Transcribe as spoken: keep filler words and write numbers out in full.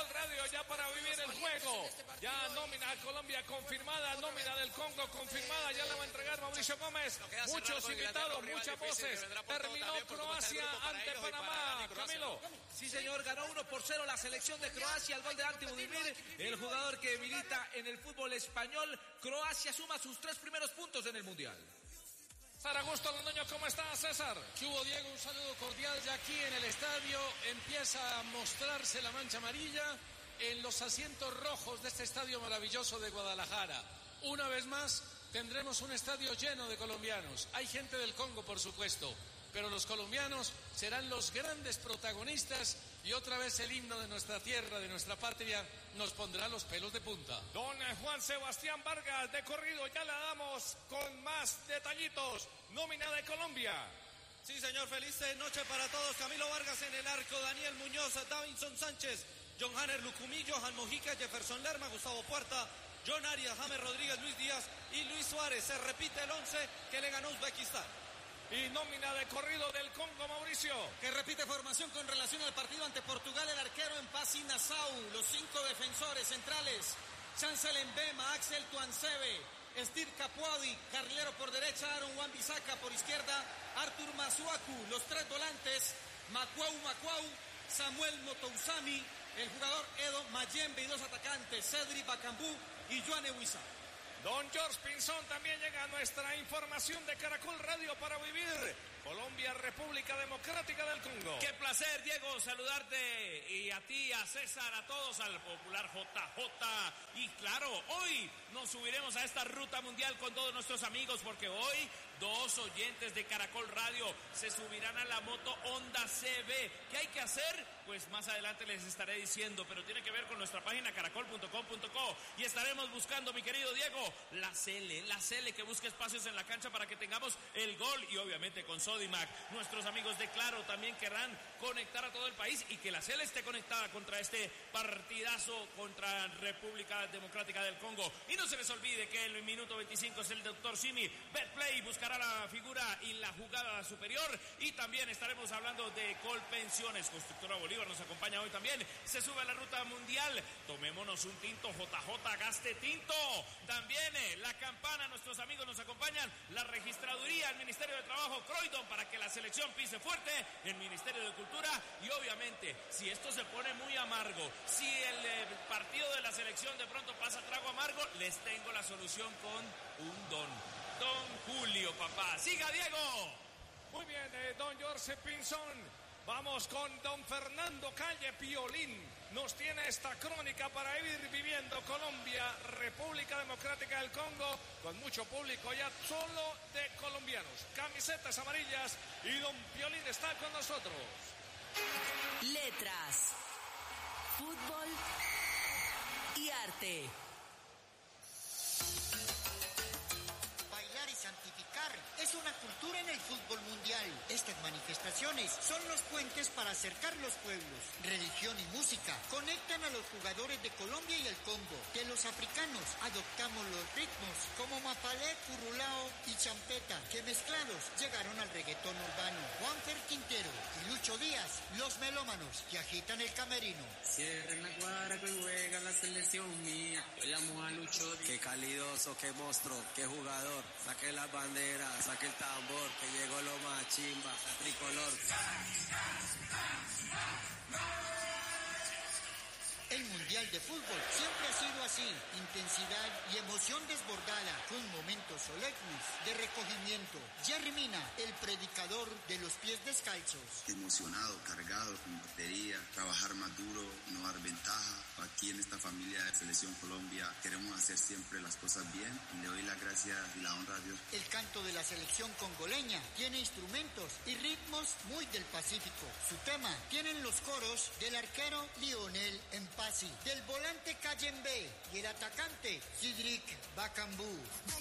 Caracol Radio ya para vivir el juego. Ya nómina Colombia confirmada, nómina del Congo confirmada, ya la va a entregar Mauricio Gómez. Muchos invitados, muchas voces. Terminó Croacia ante Panamá. Camilo. Sí, señor, ganó uno por cero la selección de Croacia, el gol de Ante Budimir, el jugador que milita en el fútbol español. Croacia suma sus tres primeros puntos en el Mundial. Saragusto Londoño, ¿cómo está, César? ¿Qué hubo, Diego? Un saludo cordial. Ya aquí en el estadio empieza a mostrarse la mancha amarilla en los asientos rojos de este estadio maravilloso de Guadalajara. Una vez más tendremos un estadio lleno de colombianos. Hay gente del Congo, por supuesto, pero los colombianos serán los grandes protagonistas y otra vez el himno de nuestra tierra, de nuestra patria, nos pondrá los pelos de punta. Don Juan Sebastián Vargas, de corrido, ya la damos con más detallitos. Nómina de Colombia. Sí, señor, feliz noche para todos. Camilo Vargas en el arco, Daniel Muñoz, Davinson Sánchez, John Hanner Lucumí, Johan Mojica, Jefferson Lerma, Gustavo Puerta, John Arias, James Rodríguez, Luis Díaz y Luis Suárez. Se repite el once que le ganó Uzbekistán. Y nómina de corrido del Congo, Mauricio. Que repite formación con relación al partido ante Portugal, el arquero en Pasi Nassau, los cinco defensores centrales, Chancel Mbema, Axel Tuansebe, Steve Capuadi, carrilero por derecha, Aaron Wan-Bissaka por izquierda, Artur Masuaku, los tres volantes, Makwau Makwau, Samuel Motousami, el jugador Edo Mayembe y dos atacantes, Cedric Bacambú y Joan Eguiza. Don George Pinzón también llega a nuestra información de Caracol Radio para vivir Colombia, República Democrática del Congo. Qué placer, Diego, saludarte y a ti, a César, a todos, al popular J J. Y claro, hoy nos subiremos a esta ruta mundial con todos nuestros amigos porque hoy dos oyentes de Caracol Radio se subirán a la moto Honda C B. ¿Qué hay que hacer? Pues más adelante les estaré diciendo, pero tiene que ver con nuestra página caracol punto com punto co y estaremos buscando, mi querido Diego, la Cele, la Cele que busca espacios en la cancha para que tengamos el gol y obviamente con Sodimac. Nuestros amigos de Claro también querrán conectar a todo el país y que la Cele esté conectada contra este partidazo contra República Democrática del Congo. Y no se les olvide que en el minuto veinticinco es el doctor Simi. Betplay buscará la figura y la jugada superior y también estaremos hablando de Colpensiones. Constructora Bolívar nos acompaña hoy también. Se sube a la ruta mundial. Tomémonos un tinto, J J, gaste tinto. También la campana, nuestros amigos nos acompañan, la registraduría, el Ministerio de Trabajo, Croydon, para que la selección pise fuerte, el Ministerio de Cultura y obviamente, si esto se pone muy amargo, si el eh, partido de la selección de pronto pasa trago amargo, les tengo la solución con un don, Don Julio, papá. ¡Siga, Diego! Muy bien, eh, Don George Pinzón. Vamos con don Fernando Calle Piolín. Nos tiene esta crónica para ir viviendo Colombia, República Democrática del Congo, con mucho público ya solo de colombianos. Camisetas amarillas y don Piolín está con nosotros. Letras, fútbol y arte. Bailar y santificar es una cultura en el fútbol mundial. Estas manifestaciones son los puentes para acercar los pueblos. Religión y música conectan a los jugadores de Colombia y el Congo. De los africanos adoptamos los ritmos como mapalé, currulao y champeta, que mezclados llegaron al reggaetón urbano. Juanfer Quintero y Lucho Díaz, los melómanos que agitan el camerino. Cierren la cuadra que juega la selección mía. Bailamos a Lucho Díaz. Qué calidoso, qué monstruo, qué jugador. Saque las banderas, saque el tambor, que llegó lo más chimba, la tricolor. El Mundial de Fútbol siempre ha sido así, intensidad y emoción desbordada, con momentos solemnes de recogimiento. Jerry Mina, el predicador de los pies descalzos. Emocionado, cargado, con batería, trabajar más duro, no dar ventaja. Aquí en esta familia de Selección Colombia queremos hacer siempre las cosas bien y le doy las gracias y la honra a Dios. El canto de la selección congoleña tiene instrumentos y ritmos muy del Pacífico. Su tema tienen los coros del arquero Lionel Mpasi, del volante Kayembe y el atacante Cedric Bacambú.